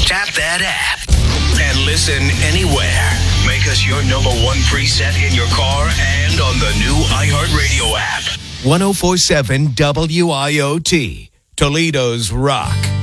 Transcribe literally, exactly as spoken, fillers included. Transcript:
Tap that app and listen anywhere. Make us your number one preset in your car and on the new iHeartRadio app. one oh four point seven W I O T, Toledo's Rock.